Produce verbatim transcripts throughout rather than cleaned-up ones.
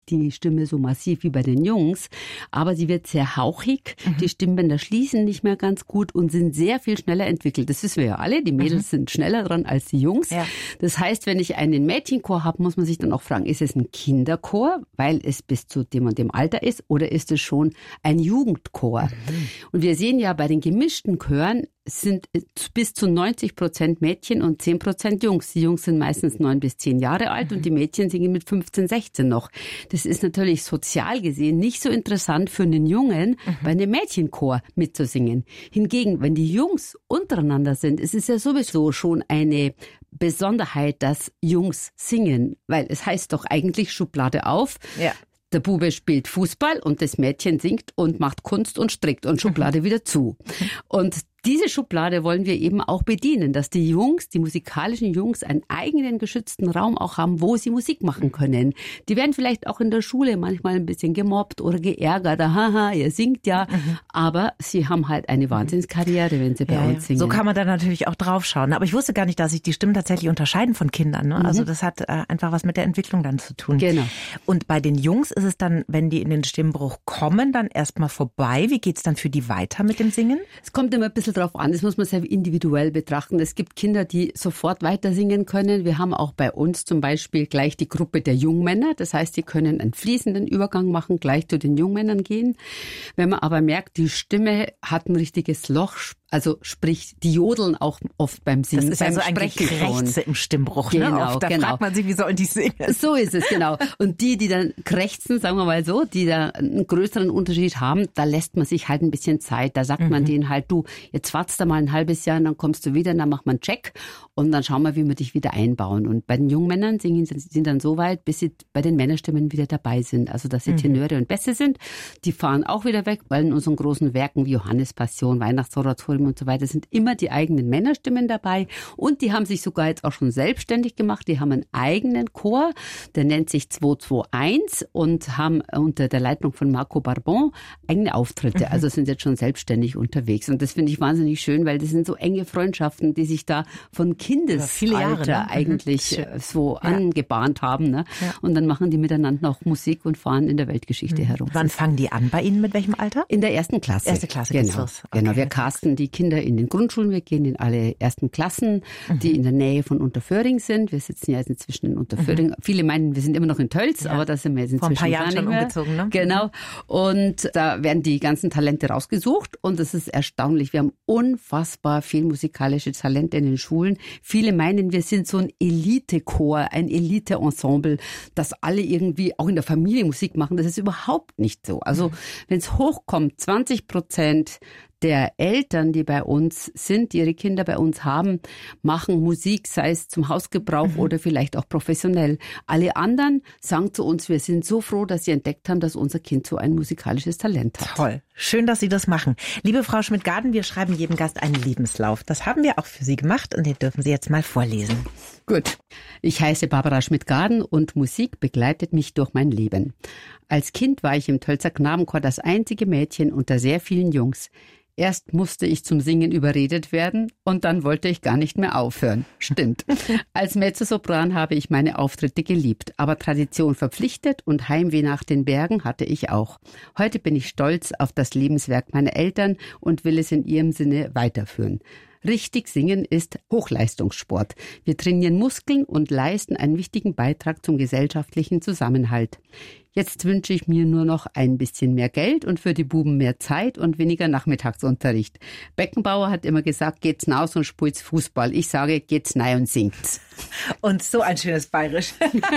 nicht die Stimme so massiv wie bei den Jungs, aber sie wird sehr hauchig. Mhm. Die Stimmbänder schließen nicht mehr ganz gut und sind sehr viel schneller entwickelt. Das wissen wir ja alle. Die Mädels mhm. sind schneller dran als die Jungs. Ja. Das heißt, wenn ich einen Mädchenchor habe, muss man sich dann auch fragen, ist es ein Kinderchor, weil es bis zu dem und dem Alter ist, oder ist es schon ein Jugendchor? Mhm. Und wir sehen ja bei den gemischten Chören, sind bis zu neunzig Prozent Mädchen und zehn Prozent Jungs. Die Jungs sind meistens neun bis zehn Jahre alt mhm. und die Mädchen singen mit fünfzehn, sechzehn noch. Das ist natürlich sozial gesehen nicht so interessant für einen Jungen, mhm. bei einem Mädchenchor mitzusingen. Hingegen, wenn die Jungs untereinander sind, es ist ja sowieso schon eine Besonderheit, dass Jungs singen, weil es heißt doch eigentlich Schublade auf. Ja. Der Bube spielt Fußball und das Mädchen singt und macht Kunst und strickt und Schublade wieder zu. Und diese Schublade wollen wir eben auch bedienen, dass die Jungs, die musikalischen Jungs, einen eigenen geschützten Raum auch haben, wo sie Musik machen können. Die werden vielleicht auch in der Schule manchmal ein bisschen gemobbt oder geärgert. Haha, ihr singt ja. Mhm. Aber sie haben halt eine Wahnsinnskarriere, wenn sie bei ja, uns singen. So kann man da natürlich auch drauf schauen. Aber ich wusste gar nicht, dass sich die Stimmen tatsächlich unterscheiden von Kindern. Ne? Mhm. Also das hat äh, einfach was mit der Entwicklung dann zu tun. Genau. Und bei den Jungs ist es dann, wenn die in den Stimmbruch kommen, dann erstmal vorbei. Wie geht's dann für die weiter mit dem Singen? Es kommt immer ein bisschen drauf an. Das muss man sehr individuell betrachten. Es gibt Kinder, die sofort weiter singen können. Wir haben auch bei uns zum Beispiel gleich die Gruppe der Jungmänner. Das heißt, die können einen fließenden Übergang machen, gleich zu den Jungmännern gehen. Wenn man aber merkt, die Stimme hat ein richtiges Loch, also sprich, die jodeln auch oft beim Singen. Das ist ja so ein Gekrächze im Stimmbruch. Genau, ne? Oft, da genau. fragt man sich, wie sollen die singen? So ist es, genau. Und die, die dann krächzen, sagen wir mal so, die da einen größeren Unterschied haben, da lässt man sich halt ein bisschen Zeit. Da sagt mhm. man denen halt, du, jetzt wartest du mal ein halbes Jahr und dann kommst du wieder, dann macht man einen Check und dann schauen wir, wie wir dich wieder einbauen. Und bei den Jungmännern singen sie sind dann so weit, bis sie bei den Männerstimmen wieder dabei sind. Also, dass sie mhm. Tenöre und Bässe sind. Die fahren auch wieder weg, weil in unseren großen Werken wie Johannespassion, Weihnachtsoratorium und so weiter sind immer die eigenen Männerstimmen dabei. Und die haben sich sogar jetzt auch schon selbstständig gemacht. Die haben einen eigenen Chor, der nennt sich zwei zwei eins und haben unter der Leitung von Marco Barbon eigene Auftritte. Mhm. Also sind jetzt schon selbstständig unterwegs. Und das finde ich wahnsinnig schön, weil das sind so enge Freundschaften, die sich da von Kindesalter ne? eigentlich mhm. so ja. angebahnt haben. Ne? Ja. Und dann machen die miteinander noch Musik und fahren in der Weltgeschichte mhm. herum. Wann fangen die an bei Ihnen? Mit welchem Alter? In der ersten Klasse. Erste Klasse genau. geht's los. Okay. Genau, wir casten die Kinder in den Grundschulen. Wir gehen in alle ersten Klassen, mhm. die in der Nähe von Unterföhring sind. Wir sitzen ja jetzt inzwischen in Unterföhring. Mhm. Viele meinen, wir sind immer noch in Tölz, ja. aber da sind wir jetzt inzwischen vor ein paar Jahren gar nicht mehr. Schon umgezogen, ne? Genau. Und da werden die ganzen Talente rausgesucht und das ist erstaunlich. Wir haben unfassbar viel musikalische Talente in den Schulen. Viele meinen, wir sind so ein Elite-Chor, ein Elite-Ensemble, dass alle irgendwie auch in der Familie Musik machen. Das ist überhaupt nicht so. Also, mhm. wenn es hochkommt, zwanzig Prozent der Eltern, die bei uns sind, die ihre Kinder bei uns haben, machen Musik, sei es zum Hausgebrauch mhm. oder vielleicht auch professionell. Alle anderen sagen zu uns, wir sind so froh, dass sie entdeckt haben, dass unser Kind so ein musikalisches Talent hat. Toll. Schön, dass Sie das machen. Liebe Frau Schmidt-Garden, wir schreiben jedem Gast einen Lebenslauf. Das haben wir auch für Sie gemacht und den dürfen Sie jetzt mal vorlesen. Gut. Ich heiße Barbara Schmidt-Garden und Musik begleitet mich durch mein Leben. Als Kind war ich im Tölzer Knabenchor das einzige Mädchen unter sehr vielen Jungs. Erst musste ich zum Singen überredet werden und dann wollte ich gar nicht mehr aufhören. Stimmt. Als Mezzosopran habe ich meine Auftritte geliebt, aber Tradition verpflichtet und Heimweh nach den Bergen hatte ich auch. Heute bin ich stolz auf das Lebenswerk meiner Eltern und will es in ihrem Sinne weiterführen. Richtig singen ist Hochleistungssport. Wir trainieren Muskeln und leisten einen wichtigen Beitrag zum gesellschaftlichen Zusammenhalt. Jetzt wünsche ich mir nur noch ein bisschen mehr Geld und für die Buben mehr Zeit und weniger Nachmittagsunterricht. Beckenbauer hat immer gesagt, geht's naus und spielt's Fußball. Ich sage, geht's nei und singt's. Und so ein schönes Bayerisch.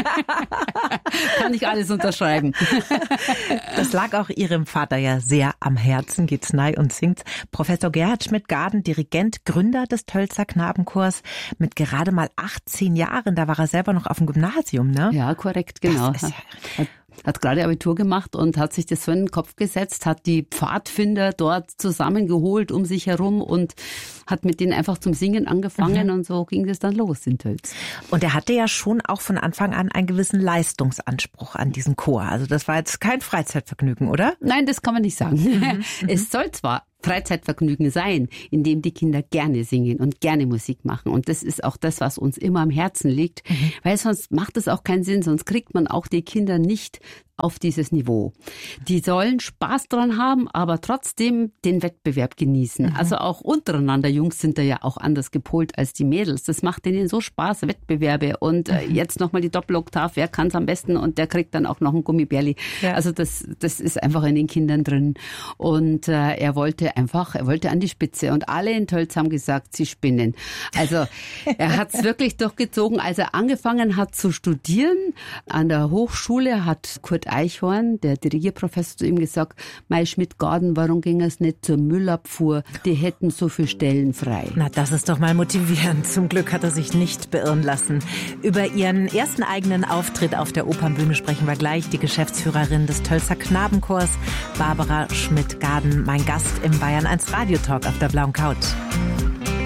Kann ich alles unterschreiben. Das lag auch Ihrem Vater ja sehr am Herzen, geht's nei und singt's. Professor Gerhard Schmidt-Garden, Dirigent, Gründer des Tölzer Knabenchors, mit gerade mal achtzehn Jahren, da war er selber noch auf dem Gymnasium, ne? Ja, korrekt, genau. Das ist ja Hat gerade Abitur gemacht und hat sich das so in den Kopf gesetzt, hat die Pfadfinder dort zusammengeholt um sich herum und hat mit denen einfach zum Singen angefangen mhm. und so ging das dann los in Tölz. Und er hatte ja schon auch von Anfang an einen gewissen Leistungsanspruch an diesen Chor. Also das war jetzt kein Freizeitvergnügen, oder? Nein, das kann man nicht sagen. Mhm. Es soll zwar Freizeitvergnügen sein, in dem die Kinder gerne singen und gerne Musik machen. Und das ist auch das, was uns immer am Herzen liegt, mhm. weil sonst macht es auch keinen Sinn, sonst kriegt man auch die Kinder nicht auf dieses Niveau. Die sollen Spaß dran haben, aber trotzdem den Wettbewerb genießen. Mhm. Also auch untereinander, Jungs sind da ja auch anders gepolt als die Mädels. Das macht denen so Spaß, Wettbewerbe und äh, mhm. jetzt nochmal die Doppeloktav, wer kann es am besten und der kriegt dann auch noch ein Gummibärli. Ja. Also das, das ist einfach in den Kindern drin. Und äh, er wollte einfach, er wollte an die Spitze und alle in Tölz haben gesagt, sie spinnen. Also er hat es wirklich durchgezogen. Als er angefangen hat zu studieren an der Hochschule, hat Kurt Eichhorn, der Dirigierprofessor, zu ihm gesagt, Mei Schmidt-Garden, warum ging es nicht zur Müllabfuhr? Die hätten so viele Stellen frei. Na, das ist doch mal motivierend. Zum Glück hat er sich nicht beirren lassen. Über ihren ersten eigenen Auftritt auf der Opernbühne sprechen wir gleich. Die Geschäftsführerin des Tölzer Knabenchors, Barbara Schmidt-Garden, mein Gast im Bayern eins Radiotalk auf der blauen Couch.